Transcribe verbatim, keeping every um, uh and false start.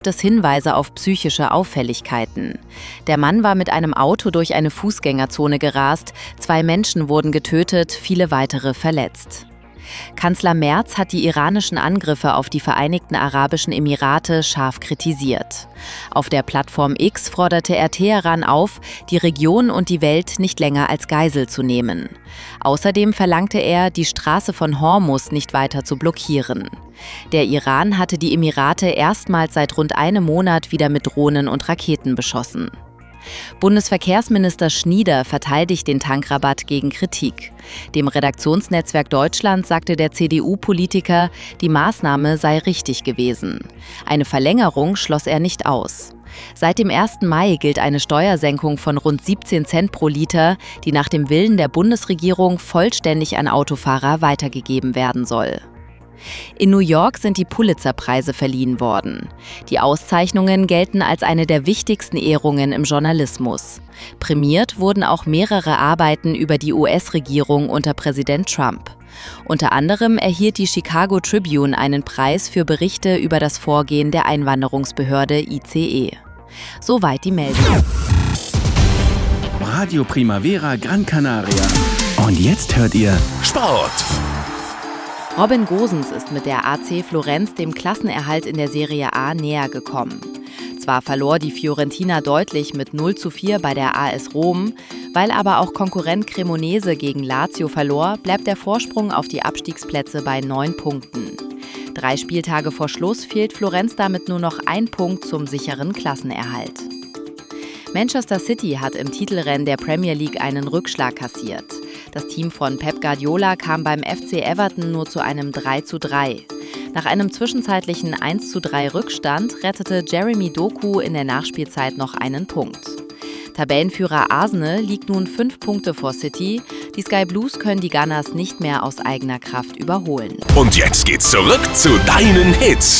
es Hinweise auf psychische Auffälligkeiten. Der Mann war mit einem Auto durch eine Fußgängerzone gerast, zwei Menschen wurden getötet, viele weitere verletzt. Kanzler Merz hat die iranischen Angriffe auf die Vereinigten Arabischen Emirate scharf kritisiert. Auf der Plattform X forderte er Teheran auf, die Region und die Welt nicht länger als Geisel zu nehmen. Außerdem verlangte er, die Straße von Hormuz nicht weiter zu blockieren. Der Iran hatte die Emirate erstmals seit rund einem Monat wieder mit Drohnen und Raketen beschossen. Bundesverkehrsminister Schnieder verteidigt den Tankrabatt gegen Kritik. Dem Redaktionsnetzwerk Deutschland sagte der C D U-Politiker, die Maßnahme sei richtig gewesen. Eine Verlängerung schloss er nicht aus. Seit dem ersten Mai gilt eine Steuersenkung von rund siebzehn Cent pro Liter, die nach dem Willen der Bundesregierung vollständig an Autofahrer weitergegeben werden soll. In New York sind die Pulitzer-Preise verliehen worden. Die Auszeichnungen gelten als eine der wichtigsten Ehrungen im Journalismus. Prämiert wurden auch mehrere Arbeiten über die U S-Regierung unter Präsident Trump. Unter anderem erhielt die Chicago Tribune einen Preis für Berichte über das Vorgehen der Einwanderungsbehörde I C E. Soweit die Meldung. Radio Primavera Gran Canaria. Und jetzt hört ihr Sport. Robin Gosens ist mit der A C Florenz dem Klassenerhalt in der Serie A näher gekommen. Zwar verlor die Fiorentina deutlich mit null zu vier bei der A S Rom, weil aber auch Konkurrent Cremonese gegen Lazio verlor, bleibt der Vorsprung auf die Abstiegsplätze bei neun Punkten. Drei Spieltage vor Schluss fehlt Florenz damit nur noch ein Punkt zum sicheren Klassenerhalt. Manchester City hat im Titelrennen der Premier League einen Rückschlag kassiert. Das Team von Pep Guardiola kam beim F C Everton nur zu einem drei zu drei. Nach einem zwischenzeitlichen eins zu drei Rückstand rettete Jeremy Doku in der Nachspielzeit noch einen Punkt. Tabellenführer Arsenal liegt nun fünf Punkte vor City. Die Sky Blues können die Gunners nicht mehr aus eigener Kraft überholen. Und jetzt geht's zurück zu deinen Hits.